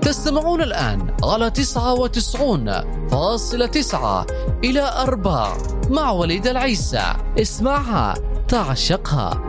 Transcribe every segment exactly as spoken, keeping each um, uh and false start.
تستمعون الآن على تسعة وتسعون فاصلة تسعة إلى أربعة مع وليد العيسى. اسمعها تعشقها.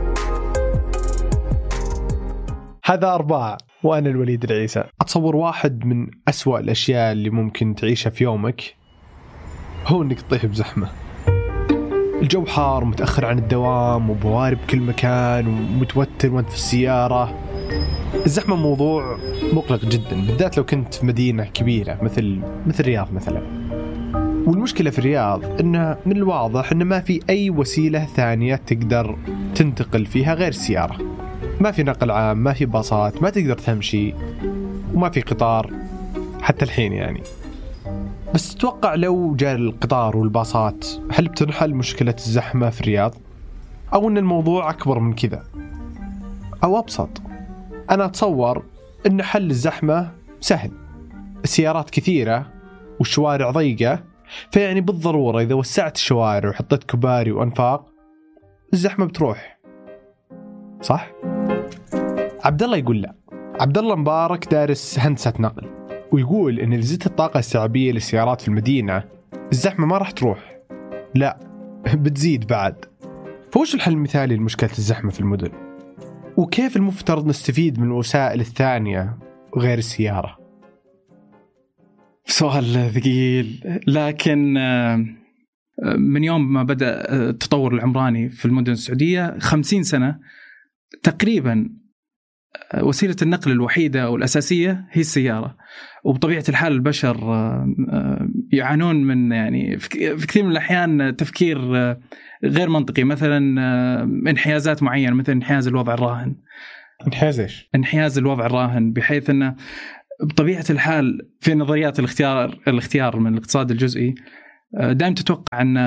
هذا أربعة وأنا الوليد العيسى. أتصور واحد من أسوأ الأشياء اللي ممكن تعيشها في يومك هو أنك تطيح بزحمة. الجو حار، متأخر عن الدوام، وبوارب كل مكان، ومتوتر وانت في السيارة. الزحمة موضوع مقلق جدا، بالذات لو كنت في مدينة كبيرة مثل مثل الرياض مثلا. والمشكلة في الرياض إنه من الواضح إنه ما في أي وسيلة ثانية تقدر تنتقل فيها غير السيارة. ما في نقل عام، ما في باصات، ما تقدر تمشي، وما في قطار حتى الحين يعني. بس تتوقع لو جاء القطار والباصات هل بتنحل مشكلة الزحمة في الرياض؟ أو أن الموضوع أكبر من كذا؟ أو أبسط، أنا أتصور أن حل الزحمة سهل. السيارات كثيرة والشوارع ضيقة، فيعني بالضرورة إذا وسعت الشوارع وحطيت كباري وأنفاق الزحمة بتروح، صح؟ عبد الله يقول لا. عبد الله مبارك دارس هندسة نقل، ويقول إن إذا زدت الطاقة السحابية للسيارات في المدينة الزحمة ما راح تروح، لا بتزيد بعد. فوش الحل المثالي لمشكلة الزحمة في المدن؟ وكيف المفترض نستفيد من الوسائل الثانية غير السيارة؟ سؤال ثقيل، لكن من يوم ما بدأ التطور العمراني في المدن السعودية خمسين سنة تقريبا، وسيلة النقل الوحيدة والأساسية هي السيارة. وبطبيعة الحال البشر يعانون من يعني في كثير من الأحيان تفكير غير منطقي، مثلا انحيازات معينة، مثل انحياز الوضع الراهن. انحياز إيش؟ انحياز الوضع الراهن، بحيث أنه بطبيعة الحال في نظريات الاختيار الاختيار من الاقتصاد الجزئي دائما تتوقع أن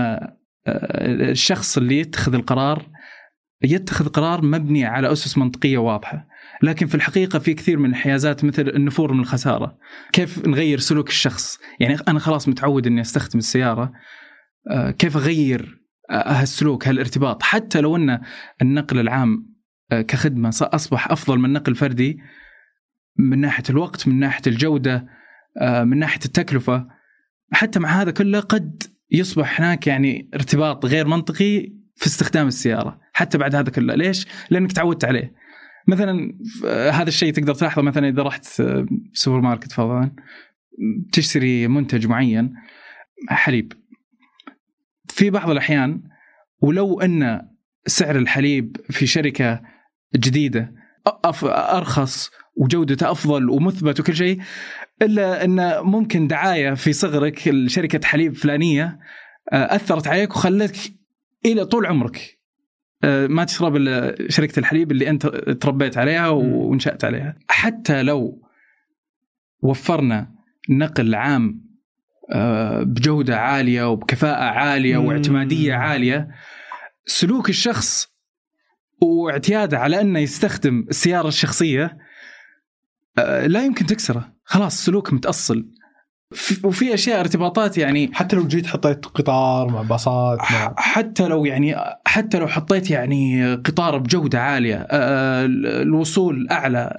الشخص اللي يتخذ القرار يتخذ قرار مبني على أسس منطقية واضحة. لكن في الحقيقة في كثير من الانحيازات مثل النفور من الخسارة. كيف نغير سلوك الشخص؟ يعني أنا خلاص متعود أني أستخدم السيارة، كيف أغير هالسلوك، هالارتباط؟ حتى لو أن النقل العام كخدمة أصبح أفضل من نقل فردي من ناحية الوقت، من ناحية الجودة، من ناحية التكلفة، حتى مع هذا كله قد يصبح هناك يعني ارتباط غير منطقي في استخدام السيارة حتى بعد هذا كله. ليش؟ لأنك تعودت عليه. مثلا هذا الشيء تقدر تلاحظه مثلا إذا رحت سوبر ماركت فضلا تشتري منتج معين، حليب، في بعض الأحيان ولو أن سعر الحليب في شركة جديدة أرخص وجودته أفضل ومثبت وكل شيء، إلا أن ممكن دعاية في صغرك لشركة حليب فلانية أثرت عليك وخلتك إلى طول عمرك ما تشرب شركة الحليب اللي أنت تربيت عليها ونشأت عليها. حتى لو وفرنا نقل عام بجودة عالية وبكفاءة عالية واعتمادية عالية، سلوك الشخص واعتياده على أنه يستخدم السيارة الشخصية لا يمكن تكسره، خلاص سلوك متأصل. وفي أشياء ارتباطات يعني حتى لو جيت حطيت قطار مع باصات مع... حتى لو يعني حتى لو حطيت يعني قطار بجودة عالية، الوصول أعلى،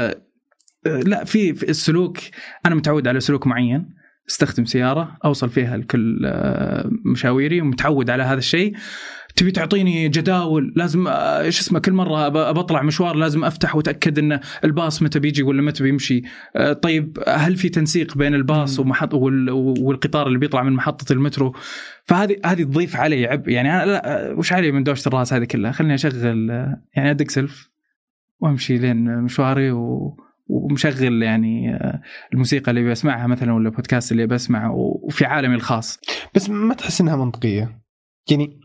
لا في السلوك. أنا متعود على سلوك معين، استخدم سيارة أوصل فيها لكل مشاويري ومتعود على هذا الشيء. تبي تعطيني جداول، لازم ايش اسمه كل مره بطلع مشوار لازم افتح واتاكد ان الباص متى بيجي ولا متى بيمشي. طيب هل في تنسيق بين الباص ومحط والقطار اللي بيطلع من محطه المترو؟ فهذه هذه تضيف علي عبء. يعني انا لا وش علي من دوشه الراس هذه كلها؟ خليني اشغل يعني ادق سلف وامشي لين مشواري و ومشغل يعني الموسيقى اللي بسمعها مثلا ولا بودكاست اللي بسمعه وفي عالمي الخاص. بس ما تحس انها منطقيه؟ يعني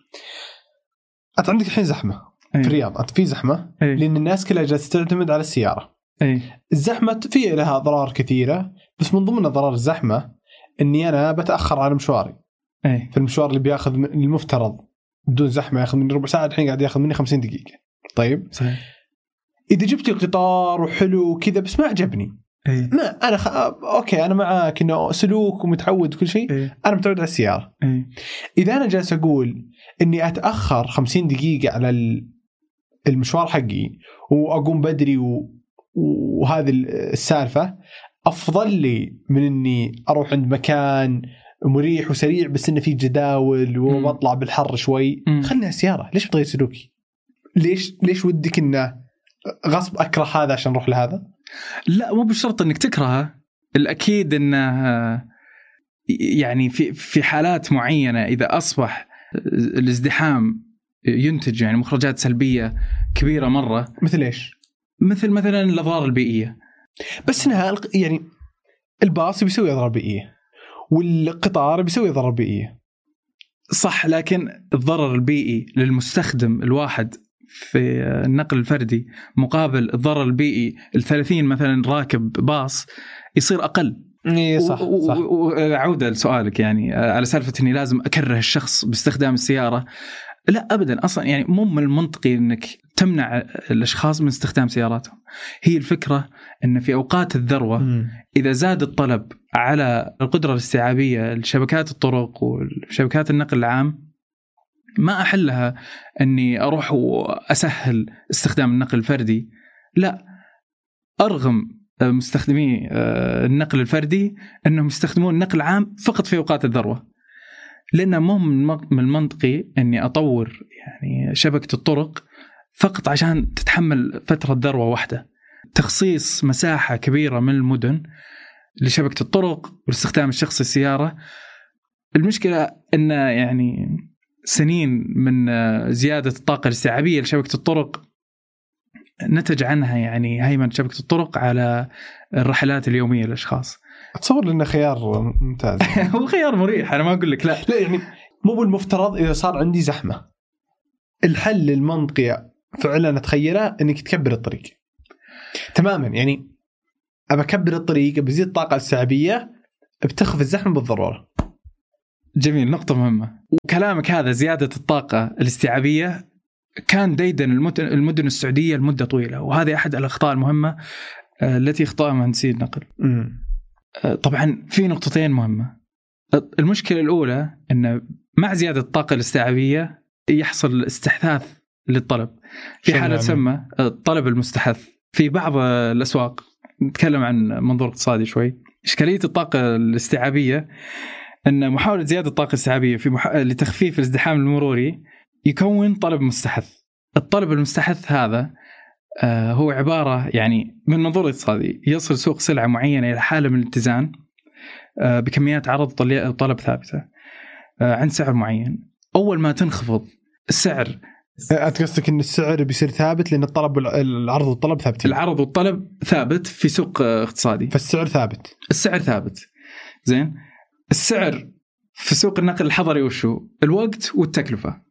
أنت عندك الحين زحمة أي. في الرياض أنت في زحمة أي. لأن الناس كلها جالسة تعتمد على السيارة. أي. الزحمة فيها لها أضرار كثيرة، بس من ضمن أضرار الزحمة إني أنا بتأخر على مشواري. أي. في المشوار اللي بياخذ المفترض بدون زحمة ياخذ مني ربع ساعة، الحين قاعد ياخذ مني خمسين دقيقة. طيب صحيح. إذا جبت القطار وحلو كذا بس ما عجبني، أي. ما أنا خ... أوكي أنا معك إنه سلوك ومتعود كل شيء. أي. أنا متعود على السيارة. أي. إذا أنا جالس أقول إني أتأخر خمسين دقيقة على المشوار حقي وأقوم بدري و... وهذه السالفة، أفضل لي من إني أروح عند مكان مريح وسريع بس إنه فيه جداول وأطلع بالحر شوي. مم. خلني سيارة، ليش بتغير سلوكي؟ ليش ليش ودك إنه غصب أكره هذا عشان أروح لهذا؟ لا مو بالشرط إنك تكرهه، الأكيد إنه يعني في في حالات معينة إذا أصبح الازدحام ينتج يعني مخرجات سلبية كبيرة مرة. مثل إيش؟ مثل مثلا الأضرار البيئية. بس إنها يعني الباص بيسوي أضرار بيئية والقطار بيسوي أضرار بيئية. صح، لكن الضرر البيئي للمستخدم الواحد في النقل الفردي مقابل الضرر البيئي الثلاثين مثلا راكب باص يصير أقل. إيه صح, صح. وعودة لسؤالك يعني على سالفة إني لازم أكره الشخص باستخدام السيارة، لا أبدا. أصلا يعني مو من المنطقي إنك تمنع الأشخاص من استخدام سياراتهم. هي الفكرة إن في أوقات الذروة م. إذا زاد الطلب على القدرة الاستيعابية لشبكات الطرق وشبكات النقل العام، ما أحلها أني أروح وأسهل استخدام النقل الفردي، لا، أرغم مستخدمي النقل الفردي أنهم يستخدمون النقل العام فقط في أوقات الذروة، لأنه مو من المنطقي أني أطور يعني شبكة الطرق فقط عشان تتحمل فترة ذروة واحدة. تخصيص مساحة كبيرة من المدن لشبكة الطرق والاستخدام الشخصي السيارة. المشكلة أن يعني سنين من زيادة الطاقة الاستيعابية لشبكة الطرق نتج عنها يعني هيمنة شبكة الطرق على الرحلات اليومية للأشخاص. أتصور لأنه خيار ممتاز. هو خيار مريح، أنا ما أقول لك لا. لا يعني مو بالمفترض إذا صار عندي زحمة الحل المنطقي فعلا أتخيله إنك تكبر الطريق تماما. يعني أبى أكبر الطريق، بزيد الطاقة الاستيعابية، بتخف الزحمة بالضرورة. جميل، نقطة مهمة. وكلامك هذا زيادة الطاقة الاستيعابية كان ديدن المدن السعودية لمدة طويلة، وهذه أحد الأخطاء المهمة التي اخطأها مهندسي النقل. م. طبعا في نقطتين مهمة. المشكلة الأولى أن مع زيادة الطاقة الاستيعابية يحصل استحثاث للطلب، في حالة تسمى الطلب المستحث في بعض الأسواق. نتكلم عن منظور اقتصادي شوي. إشكالية الطاقة الاستيعابية أن محاولة زيادة الطاقة الاستيعابية في مح... لتخفيف الازدحام المروري يكون طلب مستحث. الطلب المستحث هذا آه هو عبارة يعني من منظور اقتصادي يصل سوق سلعة معينة إلى حالة من الاتزان آه بكميات عرض وطلب ثابتة آه عند سعر معين. أول ما تنخفض السعر، أتقصدك إن السعر بيصير ثابت لأن الطلب والعرض والطلب ثابتين. العرض والطلب ثابت في سوق اقتصادي، فالسعر ثابت. السعر ثابت. زين، السعر في سوق النقل الحضري وشو؟ الوقت والتكلفة.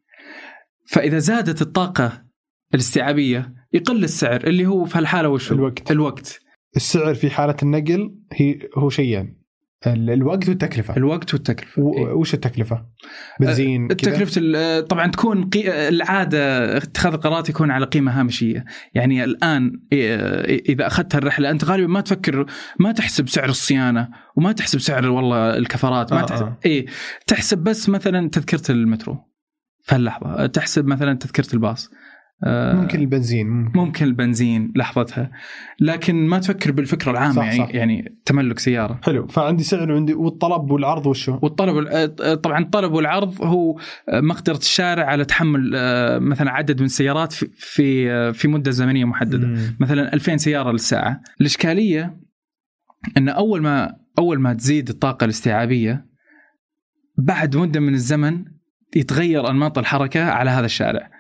فإذا زادت الطاقة الاستيعابية يقل السعر اللي هو في هالحالة وشو؟ الوقت. الوقت. السعر في حالة النقل هي هو شيئين، الوقت والتكلفة. الوقت والتكلفة. وش التكلفة؟ بنزين. التكلفة طبعا تكون قي... العادة اتخاذ القرارات يكون على قيمة هامشية. يعني الآن إذا أخذت الرحلة أنت غالبا ما تفكر، ما تحسب سعر الصيانة وما تحسب سعر والله الكفرات، ما آه تحسب آه. إيه تحسب بس مثلا تذكرة المترو في اللحظة، تحسب مثلا تذكرة الباص، ممكن البنزين ممكن. ممكن البنزين لحظتها، لكن ما تفكر بالفكرة العامة. صح يعني صح. يعني تملك سيارة. حلو. فعندي سعر وعندي والطلب والعرض وشو؟ والطلب طبعا الطلب والعرض هو مقدرة الشارع على تحمل مثلا عدد من السيارات في في في مدة زمنية محددة. مم. مثلا ألفين سيارة للساعة. الإشكالية أن أول ما أول ما تزيد الطاقة الاستيعابية بعد مدة من الزمن يتغير أنماط الحركة على هذا الشارع.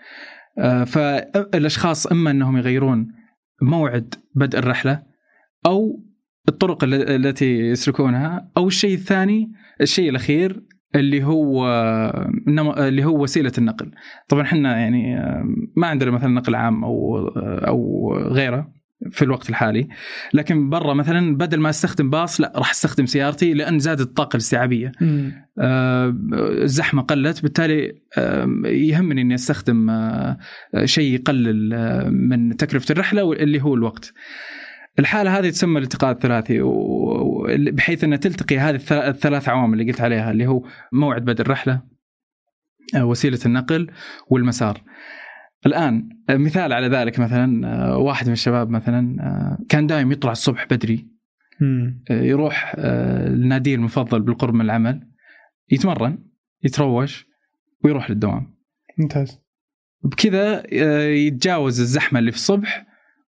فالأشخاص إما أنهم يغيرون موعد بدء الرحلة أو الطرق التي يسلكونها، أو الشيء الثاني الشيء الأخير اللي هو اللي هو وسيلة النقل. طبعا إحنا يعني ما عندنا مثلا نقل عام أو أو غيره في الوقت الحالي، لكن برا مثلا بدل ما استخدم باص لا راح استخدم سيارتي لأن زادت الطاقة الاستيعابية. آه الزحمة قلت، بالتالي آه يهمني أني استخدم آه شيء يقلل آه من تكلفة الرحلة اللي هو الوقت. الحالة هذه تسمى الالتقاء الثلاثي، بحيث أن تلتقي هذه الثلاث عوامل اللي قلت عليها اللي هو موعد بدء الرحلة، آه وسيلة النقل، والمسار. الآن مثال على ذلك، مثلا واحد من الشباب مثلا كان دائم يطلع الصبح بدري مم. يروح النادي المفضل بالقرب من العمل، يتمرن، يتروش، ويروح للدوام. ممتاز. بكذا يتجاوز الزحمة اللي في الصبح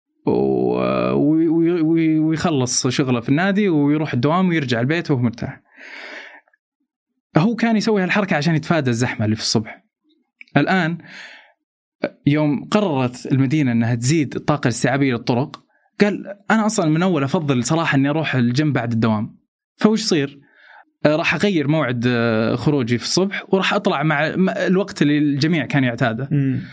ويخلص شغله في النادي ويروح الدوام ويرجع البيت وهو مرتاح. هو كان يسوي هالحركة عشان يتفادى الزحمة اللي في الصبح. الآن يوم قررت المدينة أنها تزيد الطاقة الاستيعابية للطرق، قال أنا أصلا من أول أفضل صراحة أني أروح الجيم بعد الدوام. فوش صير؟ راح أغير موعد خروجي في الصبح وراح أطلع مع الوقت اللي الجميع كان يعتاده.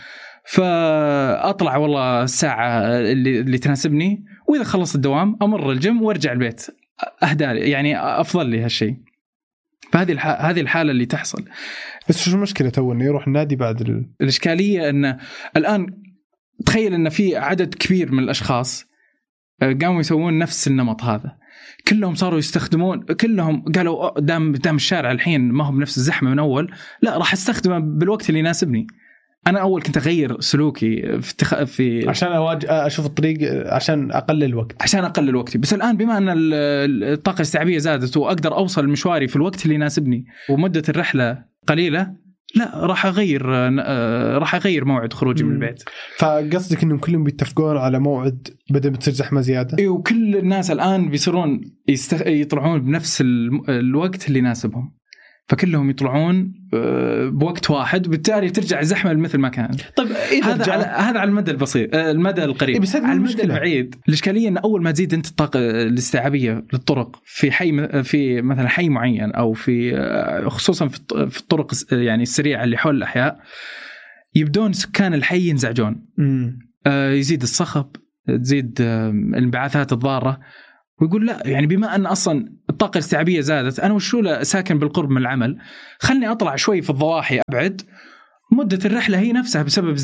فأطلع والله الساعة اللي, اللي تناسبني، وإذا خلص الدوام أمر الجيم وارجع البيت. أهدى يعني أفضل لي هالشيء. فهذه الح... هذه الحالة اللي تحصل. بس شو المشكلة تو إنه يروح النادي بعد ال... الإشكالية أن الآن تخيل أن في عدد كبير من الأشخاص قاموا يسوون نفس النمط هذا، كلهم صاروا يستخدمون، كلهم قالوا دام دام الشارع الحين ما هو بنفس الزحمة من أول، لا راح استخدمه بالوقت اللي يناسبني. أنا أول كنت أغير سلوكي في, تخ... في عشان أواجه أشوف الطريق عشان أقلل الوقت عشان أقلل وقتي. بس الآن بما أن الطاقة الاستيعابية زادت وأقدر أوصل مشواري في الوقت اللي يناسبني ومدة الرحلة قليلة، لا راح أغير راح أغير موعد خروجي من البيت. فقصدك إنهم كلهم بيتفقون على موعد بدل بتصير زحمة زيادة؟ إيه، وكل الناس الآن بيصيرون يستخ... يطلعون بنفس الوقت اللي يناسبهم، فكلهم يطلعون بوقت واحد، بالتالي ترجع الزحمة مثل ما كان. طيب هذا على هذا على المدى البسيط، المدى القريب. إيه، على المدى البعيد الإشكالية أن أول ما تزيد أنت الطاقة الاستيعابية للطرق في حي في مثلا حي معين أو في خصوصا في الطرق يعني السريعة اللي حول الأحياء، يبدون سكان الحي ينزعجون. يزيد الصخب، تزيد الانبعاثات الضارة، ويقول لا يعني بما أن أصلا الطاقة الاستيعابية زادت، أنا وشو لا ساكن بالقرب من العمل، خلني أطلع شوي في الضواحي أبعد، مدة الرحلة هي نفسها بسبب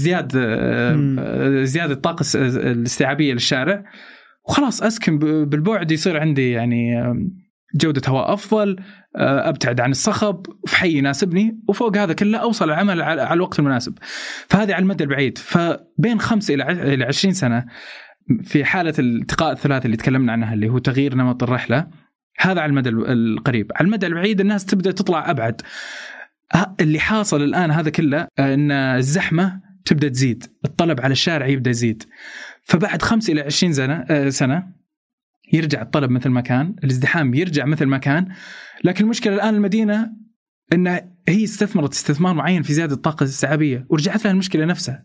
زيادة زيادة الطاقة الاستيعابية للشارع، وخلاص أسكن بالبعد، يصير عندي يعني جودة هواء أفضل، أبتعد عن الصخب في حي يناسبني، وفوق هذا كله أوصل العمل على الوقت المناسب. فهذه على المدى البعيد. فبين خمس إلى عشرين سنة في حالة الالتقاء الثلاثي اللي تكلمنا عنها اللي هو تغيير نمط الرحلة، هذا على المدى القريب. على المدى البعيد الناس تبدأ تطلع أبعد. اللي حاصل الآن هذا كله أن الزحمة تبدأ تزيد، الطلب على الشارع يبدأ يزيد، فبعد خمس إلى عشرين سنة سنة يرجع الطلب مثل ما كان، الازدحام يرجع مثل ما كان. لكن المشكلة الآن المدينة أن هي استثمرت استثمار معين في زيادة الطاقة الاستيعابية ورجعت لها المشكلة نفسها.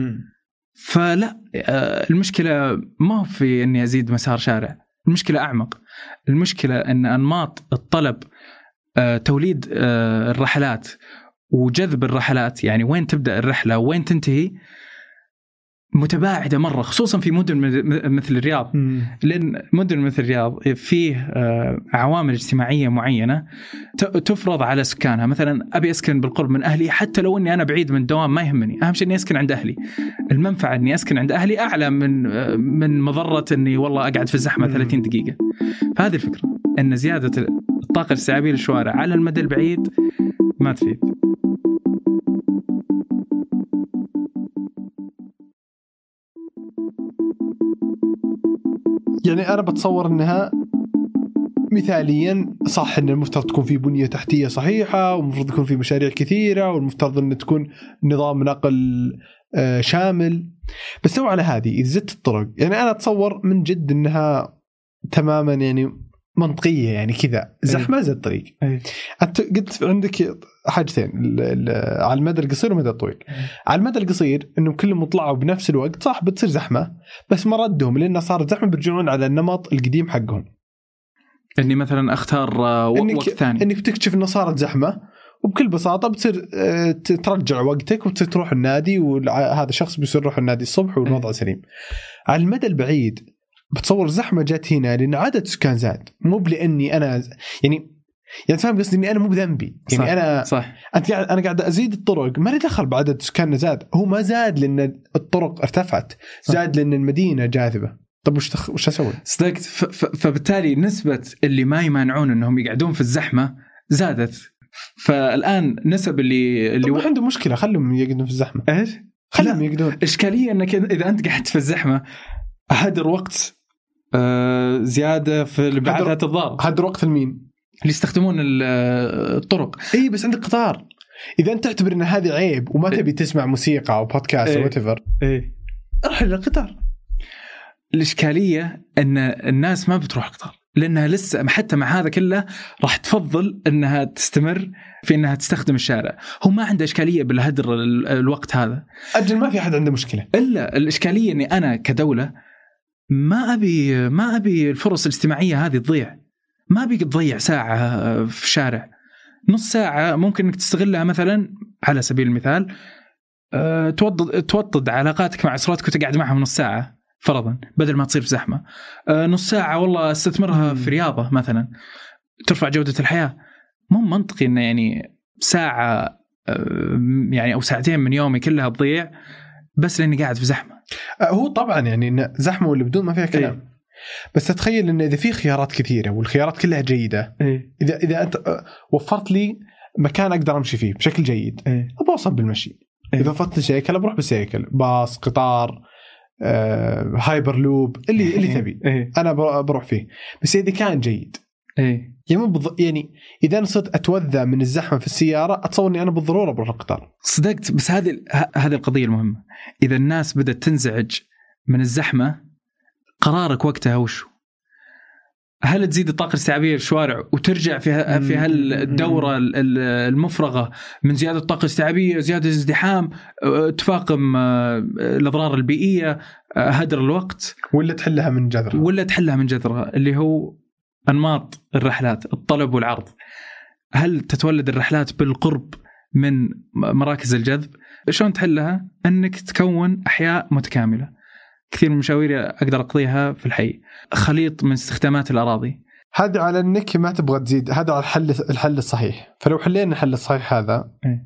فلا، المشكلة ما في أني أزيد مسار شارع، المشكلة أعمق. المشكلة أن أنماط الطلب، توليد الرحلات وجذب الرحلات، يعني وين تبدأ الرحلة وين تنتهي، متباعدة مرة، خصوصا في مدن مثل الرياض. لأن مدن مثل الرياض فيه عوامل اجتماعية معينة تفرض على سكانها. مثلا أبي أسكن بالقرب من أهلي، حتى لو أني أنا بعيد من الدوام ما يهمني، أهم شيء أني أسكن عند أهلي. المنفعة أني أسكن عند أهلي أعلى من من مضرة أني والله أقعد في الزحمة ثلاثين دقيقة. فهذه الفكرة، أن زيادة الطاقة الاستيعابية للشوارع على المدى البعيد ما تفيد. يعني أنا بتصور أنها مثاليا صح، أن المفترض تكون في بنية تحتية صحيحة، والمفترض يكون في مشاريع كثيرة، والمفترض أن تكون نظام نقل شامل. بس لو على هذه إذا زدت الطرق، يعني أنا أتصور من جد أنها تماما يعني منطقية، يعني كذا زحمة زي الطريق. أنت قلت عندك حاجتين على المدى القصير والمدى الطويل. على المدى القصير إنهم كلهم طلعوا بنفس الوقت، صح بتصير زحمة، بس ما ردهم لأنه صارت زحمة، بيرجعون على النمط القديم حقهم. إني مثلا أختار وقت ثاني، إنك بتكتشف إنه صارت زحمة، وبكل بساطة بتصير ترجع وقتك وبتصير تروح النادي، وهذا شخص بيصير يروح النادي الصبح والوضع سليم. على المدى البعيد بتصور زحمة جات هنا لأن عدد سكان زاد، مو لأني أنا يعني يعني فاهم قصدي، إني أنا مو بذنبي، يعني صح أنا صح. أنت قاعد أنا قاعد أزيد الطرق، ما لي دخل بعدد سكان زاد، هو ما زاد لأن الطرق ارتفعت، زاد لأن المدينة جاذبة. طب وش تخ... وش أسوي؟ صدقت. ف... ف... فبالتالي نسبة اللي ما يمانعون إنهم يقعدون في الزحمة زادت. فالآن نسب اللي اللي ما عنده مشكلة، خلهم يقعدون في الزحمة. إيش؟ خلهم يقعدون. إشكالية إنك إذا أنت قعدت في الزحمة هدر وقت آه زياده في الانبعاثات الضاره. هذا وقت المين اللي يستخدمون الطرق. اي بس عندك قطار، اذا انت تعتبر ان هذه عيب وما تبي تسمع موسيقى او بودكاست إيه. او واتيفر، ايه روح للقطار. الاشكاليه ان الناس ما بتروح القطار لانها لسه حتى مع هذا كله راح تفضل انها تستمر في انها تستخدم الشارع. هو ما عنده اشكاليه بالهدر الوقت هذا، اجل ما في احد عنده مشكله، الا الاشكاليه اني انا كدوله ما ابي ما ابي الفرص الاجتماعيه هذه تضيع. ما ابيك تضيع ساعه في الشارع، نص ساعه ممكن انك تستغلها مثلا على سبيل المثال أه توطد توطد علاقاتك مع اسرتك وتقعد معهم نص ساعه فرضا بدل ما تصير في زحمه. أه نص ساعه والله استثمرها في رياضه مثلا ترفع جوده الحياه. مو منطقي انه يعني ساعه أه يعني او ساعتين من يومي كلها تضيع بس لاني قاعد في زحمه. هو طبعا يعني إن زحمه ولا بدون ما فيها كلام. إيه؟ بس تتخيل إن إذا في خيارات كثيرة والخيارات كلها جيدة، إيه؟ إذا إذا أنت وفرت لي مكان أقدر أمشي فيه بشكل جيد، إيه؟ أبغى أوصل بالمشي. إيه؟ إذا وفرت لي سيكل بروح بالسيكل، باص، قطار، آه، هايبر لوب، اللي اللي تبي إيه؟ أنا بروح فيه. بس إذا كان جيد، إيه؟ يعني بض... يعني إذا أنا صرت أتوذى من الزحمة في السيارة أتصور إني أنا بالضرورة بروح القطار. صدقت. بس هذه هذه القضية المهمة. إذا الناس بدأت تنزعج من الزحمة قرارك وقتها وشو؟ هل تزيد الطاقة الاستيعابية للشوارع وترجع في في هالدورة المفرغة من زيادة الطاقة الاستيعابية، زيادة الازدحام، تفاقم الأضرار البيئية، هدر الوقت، ولا تحلها من جذرها؟ ولا تحلها من جذرها اللي هو أنماط الرحلات، الطلب والعرض. هل تتولد الرحلات بالقرب من مراكز الجذب؟ شلون تحلها؟ أنك تكون أحياء متكاملة. كثير من مشاويري أقدر أقضيها في الحي، خليط من استخدامات الأراضي. هذا على أنك ما تبغى تزيد، هذا على الحل الحل الصحيح. فلو حلينا الحل الصحيح هذا إيه؟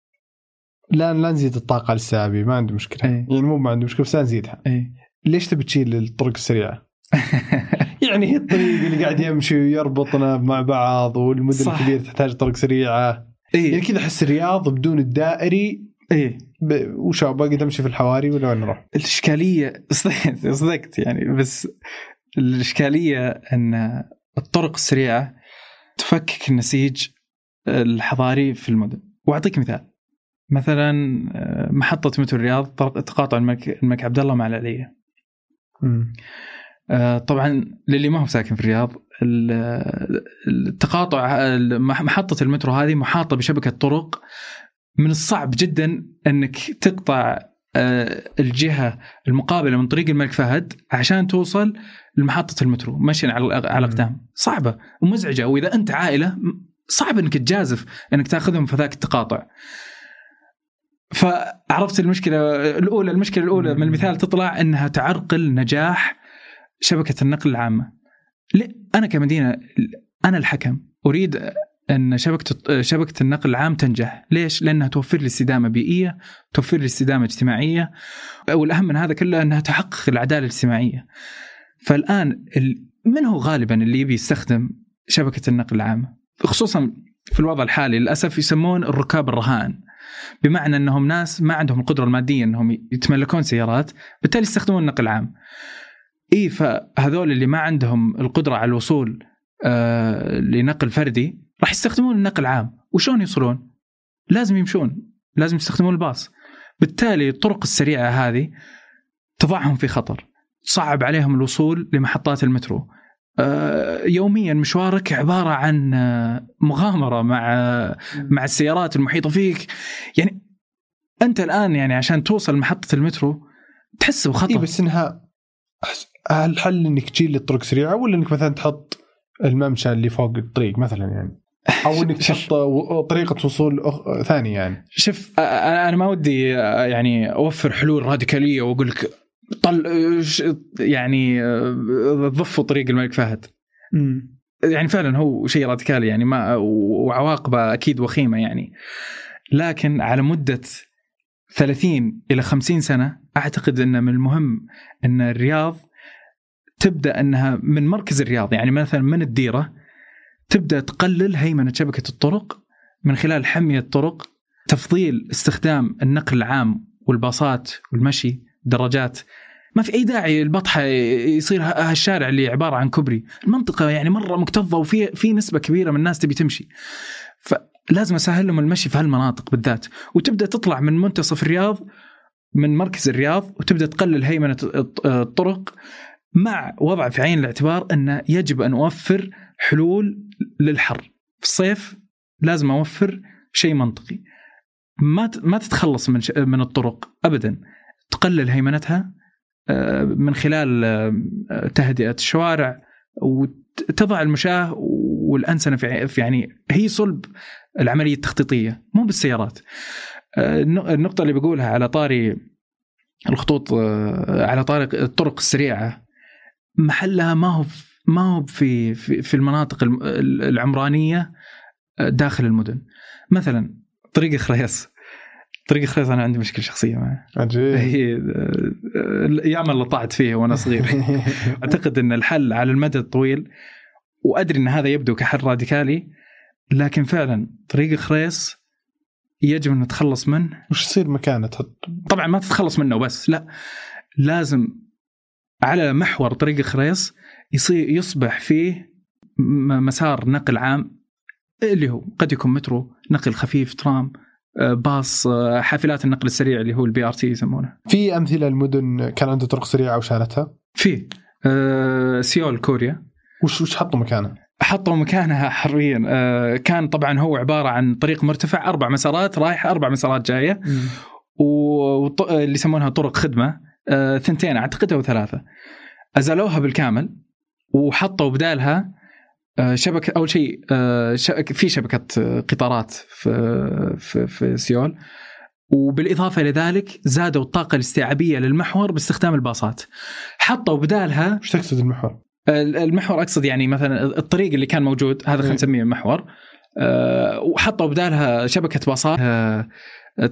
لا لا نزيد الطاقة الاستيعابية، ما عندي مشكلة. إيه؟ يعني مو ما عندي مشكلة بس نزيدها. إيه؟ ليش تبي تشيل الطرق السريعة؟ يعني هي الطريق اللي قاعد يمشي ويربطنا مع بعض، والمدن الكبيرة تحتاج طرق سريعة. إيه؟ يعني كذا أحس الرياض بدون الدائري. إيه؟ ب... وشو باقي تمشي في الحواري ولا وين نروح؟ الإشكالية صدقت صدقت يعني، بس الإشكالية أن الطرق السريعة تفكك النسيج الحضاري في المدن. وأعطيك مثال، مثلا محطة مترو الرياض، تقاطع الملك الملك عبد الله مع العلية. م. طبعا للي ما هو ساكن في الرياض، التقاطع محطة المترو هذه محاطة بشبكة طرق من الصعب جدا أنك تقطع الجهة المقابلة من طريق الملك فهد عشان توصل لمحطة المترو مشي على على أقدام. صعبة ومزعجة، وإذا أنت عائلة صعب أنك تجازف أنك تأخذهم في ذاك التقاطع. فعرفت المشكلة الأولى المشكلة الأولى من المثال تطلع أنها تعرقل نجاح شبكة النقل العامة. أنا كمدينة أنا الحكم أريد أن شبكة شبكة النقل العام تنجح. ليش؟ لأنها توفر لي استدامة بيئية، توفر لي استدامة اجتماعية، والأهم من هذا كله أنها تحقق العدالة الاجتماعية. فالآن من هو غالبا اللي يبي يستخدم شبكة النقل العام، خصوصا في الوضع الحالي للأسف يسمون الركاب الرهان، بمعنى أنهم ناس ما عندهم القدرة المادية أنهم يتملكون سيارات، بالتالي يستخدمون النقل العام. إيه، فهذول اللي ما عندهم القدرة على الوصول آه لنقل فردي راح يستخدمون النقل العام. وشون يوصلون؟ لازم يمشون، لازم يستخدمون الباص. بالتالي الطرق السريعة هذه تضعهم في خطر، صعب عليهم الوصول لمحطات المترو. آه يوميا مشوارك عبارة عن مغامرة مع مع السيارات المحيطة فيك. يعني أنت الآن يعني عشان توصل محطة المترو تحس بخطر. إيه بس إنها الحل إنك تشيل الطرق السريعة، ولا إنك مثلا تحط الممشى اللي فوق الطريق مثلا يعني، أو إنك تحط طريقة وصول ثانية يعني. شوف أنا ما ودي يعني أوفر حلول راديكالية وأقول لك طل يعني ضفوا طريق الملك فهد. م. يعني فعلا هو شيء راديكالي يعني، ما وعواقبه أكيد وخيمة يعني. لكن على مدة ثلاثين إلى خمسين سنة أعتقد أن من المهم أن الرياض تبدأ أنها من مركز الرياض، يعني مثلا من الديرة تبدأ تقلل هيمنة شبكة الطرق من خلال حمية الطرق، تفضيل استخدام النقل العام والباصات والمشي، دراجات ما في أي داعي البطحة يصير هالشارع اللي عبارة عن كوبري. المنطقة يعني مرة مكتظة وفي في نسبة كبيرة من الناس تبي تمشي، فلازم أسهل لهم المشي في هالمناطق بالذات. وتبدأ تطلع من منتصف الرياض، من مركز الرياض، وتبدأ تقلل هيمنة الطرق، مع وضع في عين الاعتبار أن يجب أن أوفر حلول للحر. في الصيف لازم أوفر شيء منطقي، ما ما تتخلص من من الطرق أبدا، تقلل هيمنتها من خلال تهدئة الشوارع، وتضع المشاة والأنسنة في يعني هي صلب العملية التخطيطية، مو بالسيارات. النقطة اللي بقولها على طاري الخطوط، على طاري الطرق السريعة، محلها ما هو ما هو في في في المناطق العمرانية داخل المدن. مثلا طريق خريص، طريق خريص أنا عندي مشكلة شخصية معه. هي الأيام اللي طعت فيها وأنا صغير. أعتقد أن الحل على المدى الطويل، وأدري أن هذا يبدو كحل راديكالي، لكن فعلا طريق خريص يجب أن نتخلص منه. وش يصير مكانه؟ طبعا ما تتخلص منه بس، لا، لازم على محور طريق خريص يصير يصبح فيه مسار نقل عام، اللي هو قد يكون مترو، نقل خفيف، ترام، باص، حافلات النقل السريع اللي هو البي ار تي يسمونه. في أمثلة المدن كان عنده طرق سريعة وشالتها؟ في أه سيول كوريا. وش وش حطوا مكانها؟ حطوا مكانها حرفيا أه كان طبعا هو عبارة عن طريق مرتفع، أربع مسارات رايحة، أربع مسارات جاية، واللي يسمونها طرق خدمة، أه ثنتين أعتقد أو ثلاثة، أزالوها بالكامل وحطوا بدالها شبكة. أول شيء في شبكة قطارات في في في سيول، وبالإضافة إلى ذلك زادوا الطاقة الاستيعابية للمحور باستخدام الباصات. حطوا بدالها. وش تقصد المحور؟ المحور أقصد يعني مثلا الطريق اللي كان موجود هذا خلينا نسميه محور، وحطوا بدالها شبكة باصات